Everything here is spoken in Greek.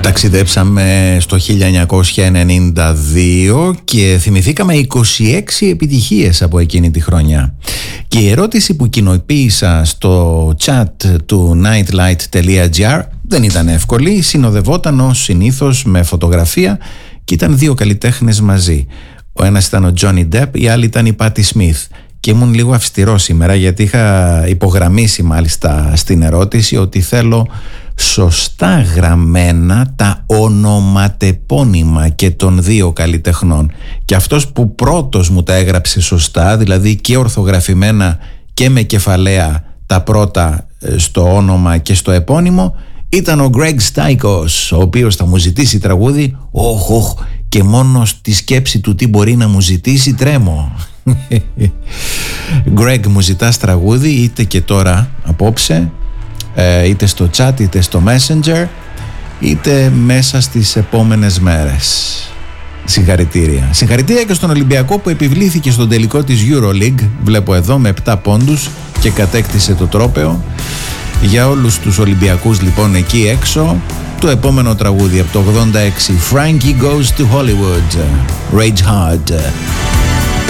Ταξιδέψαμε στο 1992 και θυμηθήκαμε 26 επιτυχίες από εκείνη τη χρονιά. Και η ερώτηση που κοινοποίησα στο chat του nightlight.gr δεν ήταν εύκολη, συνοδευόταν ως συνήθως με φωτογραφία και ήταν δύο καλλιτέχνες μαζί. Ο ένας ήταν ο Johnny Depp, η άλλη ήταν η Patti Smith. Και ήμουν λίγο αυστηρό σήμερα γιατί είχα υπογραμμίσει μάλιστα στην ερώτηση ότι θέλω σωστά γραμμένα τα ονοματεπώνυμα και των δύο καλλιτεχνών. Και αυτός που πρώτος μου τα έγραψε σωστά, δηλαδή και ορθογραφημένα και με κεφαλαία τα πρώτα στο όνομα και στο επώνυμο, ήταν ο Greg Stikos, ο οποίος θα μου ζητήσει τραγούδι. Και μόνο στη σκέψη του τι μπορεί να μου ζητήσει τρέμω. Greg, μου ζητάς τραγούδι είτε και τώρα απόψε, είτε στο chat, είτε στο messenger, είτε μέσα στις επόμενες μέρες. Συγχαρητήρια. Συγχαρητήρια και στον Ολυμπιακό που επιβλήθηκε στον τελικό της EuroLeague, βλέπω εδώ, με 7 πόντους και κατέκτησε το τρόπαιο. Για όλους τους Ολυμπιακούς λοιπόν εκεί έξω, το επόμενο τραγούδι από το 86, Frankie Goes to Hollywood, Rage Hard.